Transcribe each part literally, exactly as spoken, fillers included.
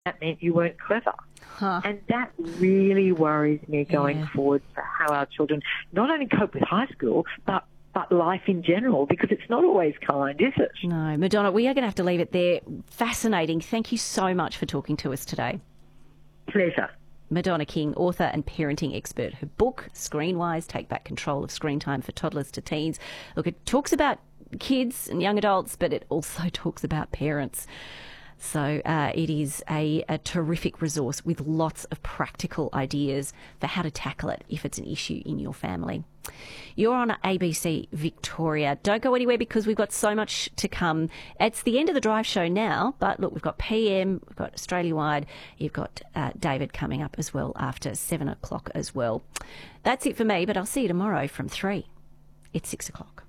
that meant you weren't clever. Huh. And that really worries me going Yeah. forward for how our children not only cope with high school, but but life in general, because it's not always kind, is it? No, Madonna, we are going to have to leave it there. Fascinating. Thank you so much for talking to us today. Pleasure. Madonna King, author and parenting expert. Her book, Screenwise, Take Back Control of Screen Time for Toddlers to Teens. Look, it talks about kids and young adults, but it also talks about parents. So uh, it is a, a terrific resource with lots of practical ideas for how to tackle it if it's an issue in your family. You're on A B C Victoria. Don't go anywhere because we've got so much to come. It's the end of the drive show now, but look, we've got P M, we've got Australia-wide, you've got uh, David coming up as well after seven o'clock as well. That's it for me, but I'll see you tomorrow from three. It's six o'clock.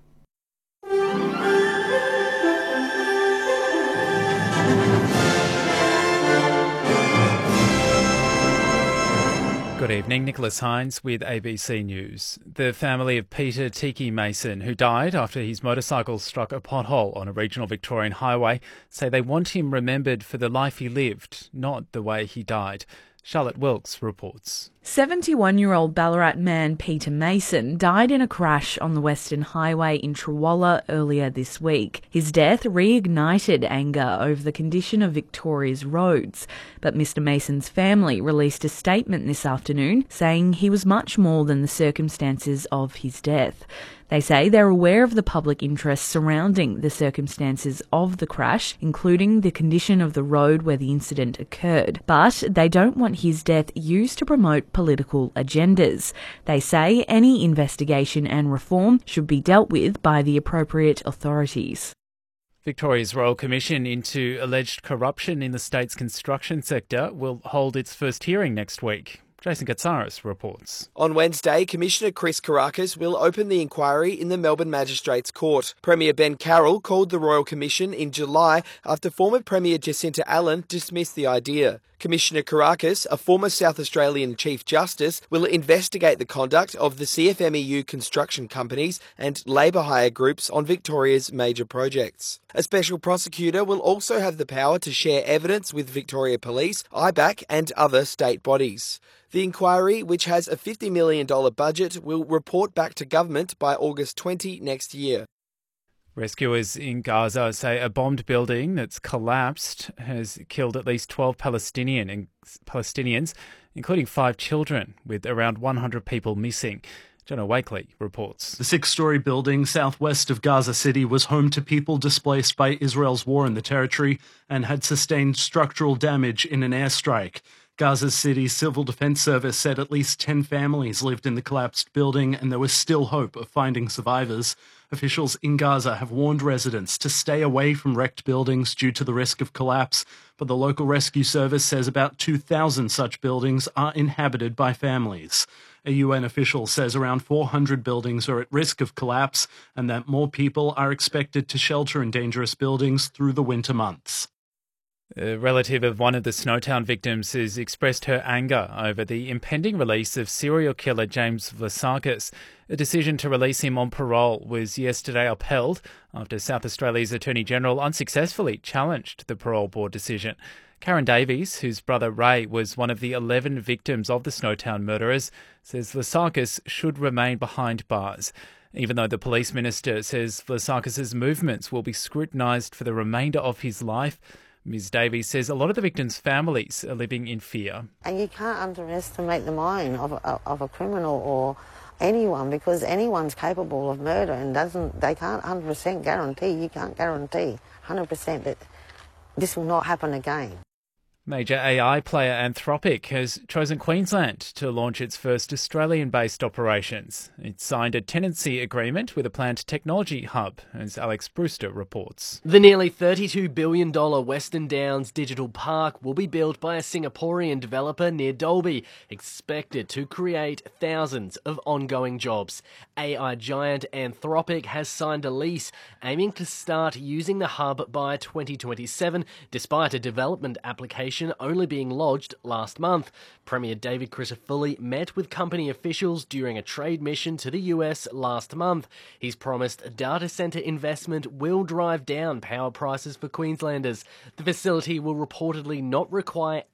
Good evening, Nicholas Hines with A B C News. The family of Peter Tiki Mason, who died after his motorcycle struck a pothole on a regional Victorian highway, say they want him remembered for the life he lived, not the way he died. Charlotte Wilkes reports. seventy-one-year-old Ballarat man Peter Mason died in a crash on the Western Highway in Trawalla earlier this week. His death reignited anger over the condition of Victoria's roads, but Mister Mason's family released a statement this afternoon saying he was much more than the circumstances of his death. They say they're aware of the public interest surrounding the circumstances of the crash, including the condition of the road where the incident occurred, but they don't want his death used to promote political agendas. They say any investigation and reform should be dealt with by the appropriate authorities. Victoria's Royal Commission into alleged corruption in the state's construction sector will hold its first hearing next week. Jason Katsaris reports. On Wednesday, Commissioner Chris Kourakis will open the inquiry in the Melbourne Magistrates Court. Premier Ben Carroll called the Royal Commission in July after former Premier Jacinta Allen dismissed the idea. Commissioner Kourakis, a former South Australian Chief Justice, will investigate the conduct of the C F M E U construction companies and labour hire groups on Victoria's major projects. A special prosecutor will also have the power to share evidence with Victoria Police, I B A C and other state bodies. The inquiry, which has a fifty million dollars budget, will report back to government by August twentieth next year. Rescuers in Gaza say a bombed building that's collapsed has killed at least twelve Palestinian Palestinians, including five children, with around one hundred people missing. Jonah Wakely reports. The six-storey building southwest of Gaza City was home to people displaced by Israel's war in the territory and had sustained structural damage in an airstrike. Gaza City's Civil Defence Service said at least ten families lived in the collapsed building and there was still hope of finding survivors. Officials in Gaza have warned residents to stay away from wrecked buildings due to the risk of collapse, but the local rescue service says about two thousand such buildings are inhabited by families. A U N official says around four hundred buildings are at risk of collapse and that more people are expected to shelter in dangerous buildings through the winter months. A relative of one of the Snowtown victims has expressed her anger over the impending release of serial killer James Vlasakis. A decision to release him on parole was yesterday upheld after South Australia's Attorney-General unsuccessfully challenged the parole board decision. Karen Davies, whose brother Ray was one of the eleven victims of the Snowtown murderers, says Vlasakis should remain behind bars. Even though the police minister says Vlasakis' movements will be scrutinised for the remainder of his life, Miz Davies says a lot of the victims' families are living in fear. And you can't underestimate the mind of a, of a criminal or anyone, because anyone's capable of murder and doesn't. They can't one hundred percent guarantee, you can't guarantee one hundred percent that this will not happen again. Major A I player Anthropic has chosen Queensland to launch its first Australian-based operations. It signed a tenancy agreement with a planned technology hub, as Alex Brewster reports. The nearly thirty-two billion dollars Western Downs Digital Park will be built by a Singaporean developer near Dalby, expected to create thousands of ongoing jobs. A I giant Anthropic has signed a lease, aiming to start using the hub by twenty twenty-seven, despite a development application application only being lodged last month. Premier David Crisafulli met with company officials during a trade mission to the U S last month. He's promised data centre investment will drive down power prices for Queenslanders. The facility will reportedly not require